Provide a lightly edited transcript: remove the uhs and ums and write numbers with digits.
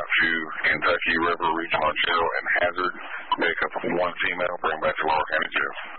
to Kentucky River Regional Jail and Hazard, make up 1 female, bring back to Laurel County Jail.